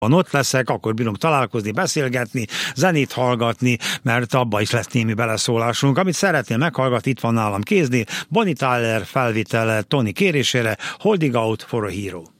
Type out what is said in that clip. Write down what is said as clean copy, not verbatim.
ott leszek, akkor bírunk találkozni, beszélgetni, zenét hallgatni, mert abba is lesz némi beleszólásunk. Amit szeretnél meghallgatni, itt van nálam kéznél, Bonnie Tyler felvitele Tony kérésére, Holding Out for a Hero.